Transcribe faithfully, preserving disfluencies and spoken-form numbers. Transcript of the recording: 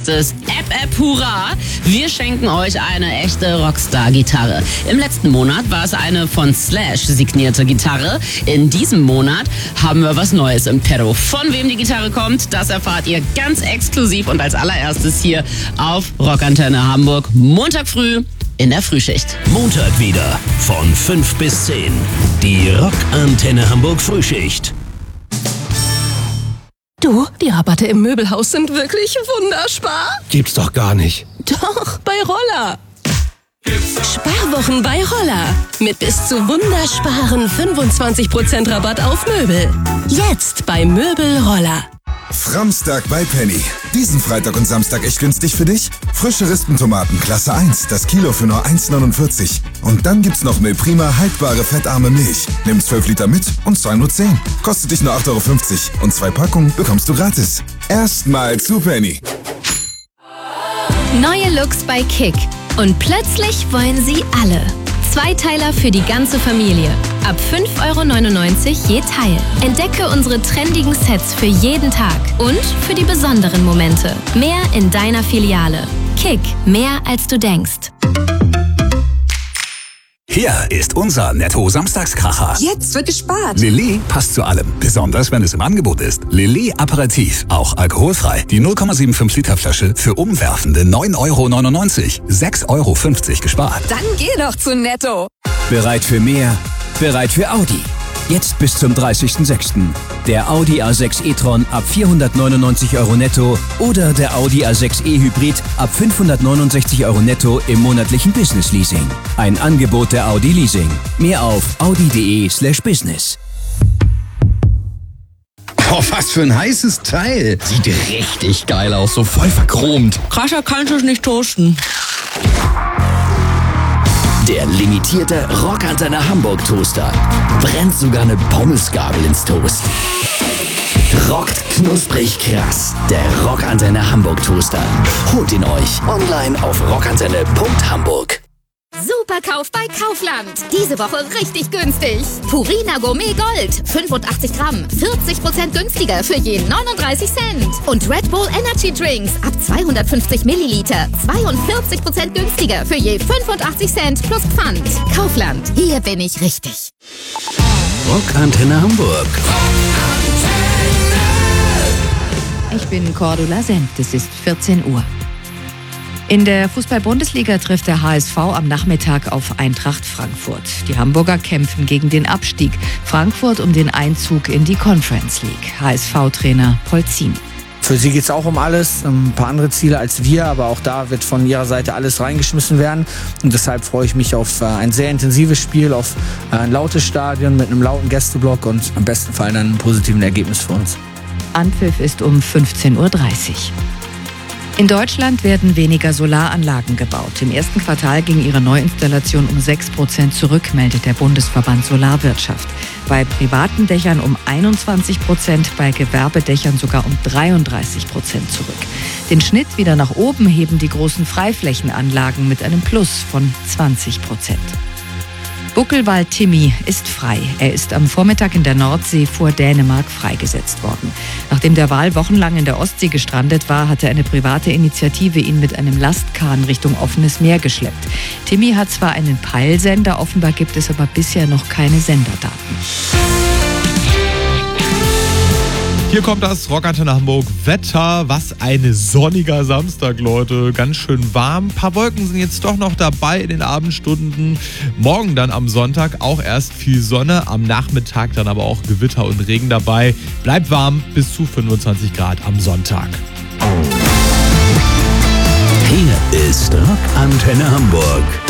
heißt es App App Hurra. Wir schenken euch eine echte Rockstar-Gitarre. Im letzten Monat war es eine von Slash signierte Gitarre. In diesem Monat haben wir was Neues im Petto. Von wem die Gitarre kommt, das erfahrt ihr ganz exklusiv und als allererstes hier auf Rockantenne Hamburg. Montag früh in der Frühschicht. Montag wieder von fünf bis zehn. Die Rockantenne Hamburg Frühschicht. Du, die Rabatte im Möbelhaus sind wirklich wunderspar. Gibt's doch gar nicht. Doch, bei Roller. Sparwochen bei Roller. Mit bis zu wundersparen fünfundzwanzig Prozent Rabatt auf Möbel. Jetzt bei Möbel Roller. Framstag bei Penny. Diesen Freitag und Samstag echt günstig für dich? Frische Rispentomaten Klasse eins, das Kilo für nur eins neunundvierzig. Und dann gibt's noch Milprima haltbare fettarme Milch. Nimm zwölf Liter mit und zahl nur zehn. Kostet dich nur acht Euro fünfzig und zwei Packungen bekommst du gratis. Erstmal zu Penny. Neue Looks bei Kick. Und plötzlich wollen sie alle. Zweiteiler für die ganze Familie. Ab fünf Euro neunundneunzig je Teil. Entdecke unsere trendigen Sets für jeden Tag und für die besonderen Momente. Mehr in deiner Filiale. Kick, mehr als du denkst. Hier ist unser Netto-Samstagskracher. Jetzt wird gespart. Lilly passt zu allem, besonders wenn es im Angebot ist. Lilly Aperitif, auch alkoholfrei. Die null Komma fünfundsiebzig Liter Flasche für umwerfende neun Euro neunundneunzig. sechs Euro fünfzig gespart. Dann geh doch zu Netto. Bereit für mehr? Bereit für Audi. Jetzt bis zum dreißigsten sechsten Der Audi A sechs e-tron ab vierhundertneunundneunzig Euro netto oder der Audi A sechs e Hybrid ab fünfhundertneunundsechzig Euro netto im monatlichen Business Leasing. Ein Angebot der Audi Leasing. Mehr auf audi.de slash business. Oh, was für ein heißes Teil. Sieht richtig geil aus, so voll verchromt. Krasser kannst du es nicht toasten. Der limitierte Rockantenne Hamburg Toaster. Brennt sogar eine Pommesgabel ins Toast. Rockt knusprig krass. Der Rockantenne Hamburg Toaster. Holt ihn euch online auf rockantenne punkt hamburg. Superkauf bei Kaufland. Diese Woche richtig günstig. Purina Gourmet Gold. fünfundachtzig Gramm. vierzig Prozent günstiger für je neununddreißig Cent. Und Red Bull Energy Drinks ab zweihundertfünfzig Milliliter. zweiundvierzig Prozent günstiger für je fünfundachtzig Cent plus Pfand. Kaufland. Hier bin ich richtig. Rockantenne Hamburg. Ich bin Cordula Senft. Es ist vierzehn Uhr. In der Fußball-Bundesliga trifft der H S V am Nachmittag auf Eintracht Frankfurt. Die Hamburger kämpfen gegen den Abstieg. Frankfurt um den Einzug in die Conference League. H S V-Trainer Polzin. Für sie geht es auch um alles, um ein paar andere Ziele als wir, aber auch da wird von ihrer Seite alles reingeschmissen werden. Und deshalb freue ich mich auf ein sehr intensives Spiel, auf ein lautes Stadion mit einem lauten Gästeblock und am besten Fall dann einem positiven Ergebnis für uns. Anpfiff ist um fünfzehn Uhr dreißig. In Deutschland werden weniger Solaranlagen gebaut. Im ersten Quartal ging ihre Neuinstallation um sechs Prozent zurück, meldet der Bundesverband Solarwirtschaft. Bei privaten Dächern um einundzwanzig Prozent, bei Gewerbedächern sogar um dreiunddreißig Prozent zurück. Den Schnitt wieder nach oben heben die großen Freiflächenanlagen mit einem Plus von zwanzig Prozent. Buckelwald Timmy ist frei. Er ist am Vormittag in der Nordsee vor Dänemark freigesetzt worden. Nachdem der Wal wochenlang in der Ostsee gestrandet war, hatte eine private Initiative ihn mit einem Lastkahn Richtung offenes Meer geschleppt. Timmy hat zwar einen Peilsender, offenbar gibt es aber bisher noch keine Senderdaten. Hier kommt das Rockantenne Hamburg Wetter. Was ein sonniger Samstag, Leute. Ganz schön warm. Ein paar Wolken sind jetzt doch noch dabei in den Abendstunden. Morgen dann am Sonntag auch erst viel Sonne. Am Nachmittag dann aber auch Gewitter und Regen dabei. Bleibt warm bis zu fünfundzwanzig Grad am Sonntag. Hier ist Rockantenne Hamburg.